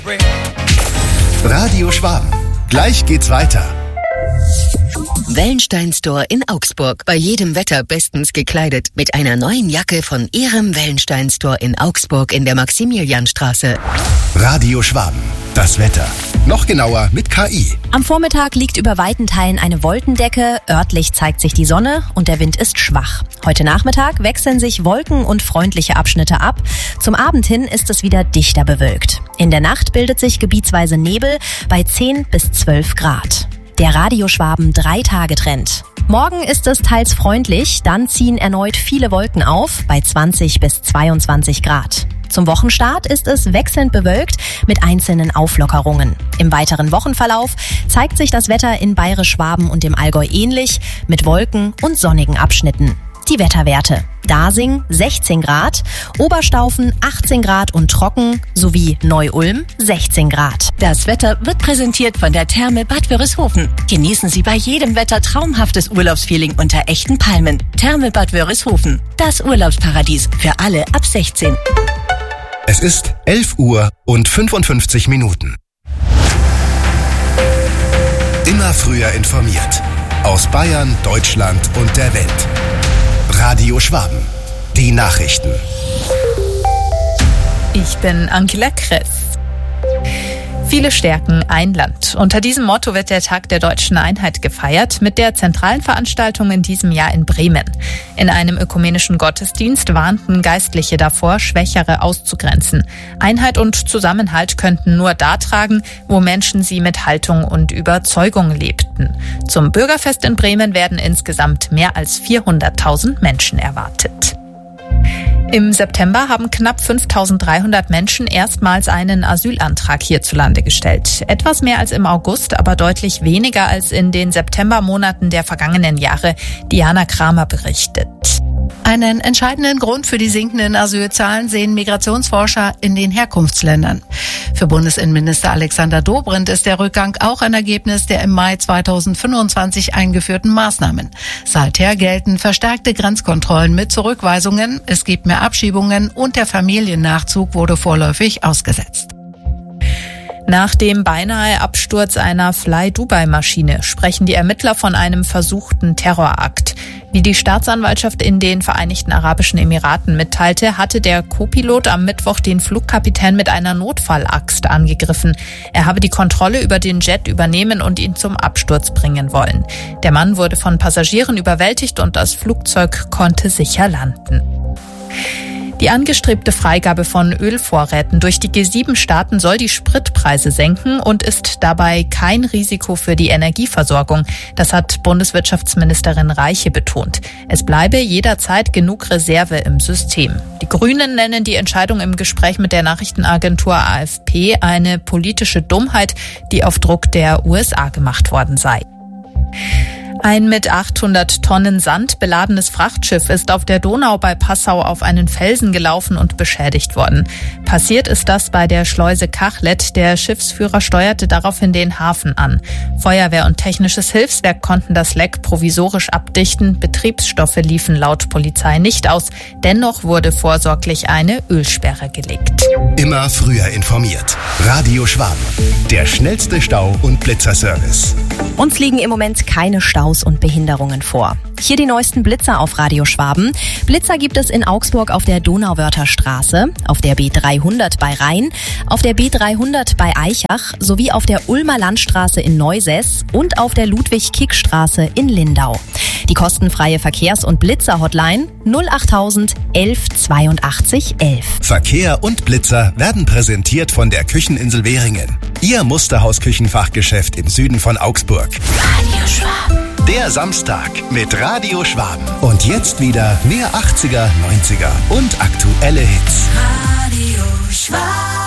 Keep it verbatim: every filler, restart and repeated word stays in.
Radio Schwaben. Gleich geht's weiter. Wellenstein Store in Augsburg. Bei jedem Wetter bestens gekleidet. Mit einer neuen Jacke von Ihrem Wellenstein Store in Augsburg in der Maximilianstraße. Radio Schwaben. Das Wetter. Noch genauer mit K I. Am Vormittag liegt über weiten Teilen eine Wolkendecke. Örtlich zeigt sich die Sonne und der Wind ist schwach. Heute Nachmittag wechseln sich Wolken und freundliche Abschnitte ab. Zum Abend hin ist es wieder dichter bewölkt. In der Nacht bildet sich gebietsweise Nebel bei zehn bis zwölf Grad. Der Radio Schwaben Drei-Tage-Trend. Morgen ist es teils freundlich, dann ziehen erneut viele Wolken auf bei zwanzig bis zweiundzwanzig Grad. Zum Wochenstart ist es wechselnd bewölkt mit einzelnen Auflockerungen. Im weiteren Wochenverlauf zeigt sich das Wetter in Bayerisch-Schwaben und dem Allgäu ähnlich mit Wolken und sonnigen Abschnitten. Die Wetterwerte. Dasing sechzehn Grad, Oberstaufen achtzehn Grad und trocken sowie Neu-Ulm sechzehn Grad. Das Wetter wird präsentiert von der Therme Bad Wörishofen. Genießen Sie bei jedem Wetter traumhaftes Urlaubsfeeling unter echten Palmen. Therme Bad Wörishofen. Das Urlaubsparadies für alle ab sechzehn. Es ist elf Uhr und fünfundfünfzig Minuten. Immer früher informiert. Aus Bayern, Deutschland und der Welt. Radio Schwaben. Die Nachrichten. Ich bin Angela Kress. Viele stärken ein Land. Unter diesem Motto wird der Tag der Deutschen Einheit gefeiert, mit der zentralen Veranstaltung in diesem Jahr in Bremen. In einem ökumenischen Gottesdienst warnten Geistliche davor, Schwächere auszugrenzen. Einheit und Zusammenhalt könnten nur da tragen, wo Menschen sie mit Haltung und Überzeugung lebten. Zum Bürgerfest in Bremen werden insgesamt mehr als vierhunderttausend Menschen erwartet. Im September haben knapp fünftausenddreihundert Menschen erstmals einen Asylantrag hierzulande gestellt. Etwas mehr als im August, aber deutlich weniger als in den Septembermonaten der vergangenen Jahre. Diana Kramer berichtet. Einen entscheidenden Grund für die sinkenden Asylzahlen sehen Migrationsforscher in den Herkunftsländern. Für Bundesinnenminister Alexander Dobrindt ist der Rückgang auch ein Ergebnis der im Mai zweitausendfünfundzwanzig eingeführten Maßnahmen. Seither gelten verstärkte Grenzkontrollen mit Zurückweisungen, es gibt mehr Abschiebungen und der Familiennachzug wurde vorläufig ausgesetzt. Nach dem beinahe Absturz einer Fly-Dubai-Maschine sprechen die Ermittler von einem versuchten Terrorakt. Wie die Staatsanwaltschaft in den Vereinigten Arabischen Emiraten mitteilte, hatte der Co-Pilot am Mittwoch den Flugkapitän mit einer Notfallaxt angegriffen. Er habe die Kontrolle über den Jet übernehmen und ihn zum Absturz bringen wollen. Der Mann wurde von Passagieren überwältigt und das Flugzeug konnte sicher landen. Die angestrebte Freigabe von Ölvorräten durch die G sieben Staaten soll die Spritpreise senken und ist dabei kein Risiko für die Energieversorgung. Das hat Bundeswirtschaftsministerin Reiche betont. Es bleibe jederzeit genug Reserve im System. Die Grünen nennen die Entscheidung im Gespräch mit der Nachrichtenagentur A F P eine politische Dummheit, die auf Druck der U S A gemacht worden sei. Ein mit achthundert Tonnen Sand beladenes Frachtschiff ist auf der Donau bei Passau auf einen Felsen gelaufen und beschädigt worden. Passiert ist das bei der Schleuse Kachlet. Der Schiffsführer steuerte daraufhin den Hafen an. Feuerwehr und technisches Hilfswerk konnten das Leck provisorisch abdichten. Betriebsstoffe liefen laut Polizei nicht aus. Dennoch wurde vorsorglich eine Ölsperre gelegt. Immer früher informiert. Radio Schwaben. Der schnellste Stau- und Blitzerservice. Uns liegen im Moment keine Staus und Behinderungen vor. Hier die neuesten Blitzer auf Radio Schwaben. Blitzer gibt es in Augsburg auf der Donauwörther Straße, auf der B dreihundert bei Rhein, auf der B dreihundert bei Aichach sowie auf der Ulmer Landstraße in Neusess und auf der Ludwig-Kick-Straße in Lindau. Die kostenfreie Verkehrs- und Blitzer-Hotline null achttausend elf zweiundachtzig elf. Verkehr und Blitzer werden präsentiert von der Kücheninsel Währingen. Ihr Musterhaus-Küchenfachgeschäft im Süden von Augsburg. Radio Schwaben. Der Samstag mit Radio Schwaben. Und jetzt wieder mehr achtziger, neunziger und aktuelle Hits. Radio Schwaben.